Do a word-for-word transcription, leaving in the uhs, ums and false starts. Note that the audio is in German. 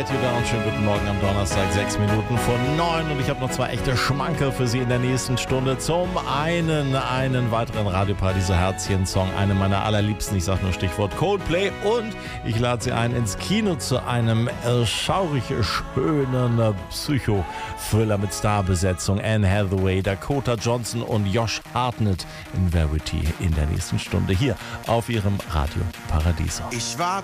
Und schönen guten Morgen am Donnerstag, sechs Minuten vor neun, und ich habe noch zwei echte Schmankerl für Sie in der nächsten Stunde. Zum einen einen weiteren Radioparadiso-Herzchen-Song, einen meiner allerliebsten, ich sage nur Stichwort Coldplay, und ich lade Sie ein ins Kino zu einem schaurig schönen Psycho-Thriller mit Starbesetzung. Anne Hathaway, Dakota Johnson und Josh Hartnett in Verity in der nächsten Stunde hier auf Ihrem Radio Paradiso. Ich war